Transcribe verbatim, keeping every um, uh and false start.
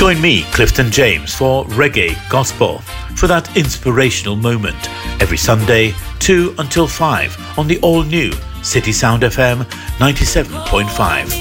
Join me, Clifton James, for Reggae Gospel, for that inspirational moment, every Sunday, two until five, on the all-new City Sound F M ninety-seven point five.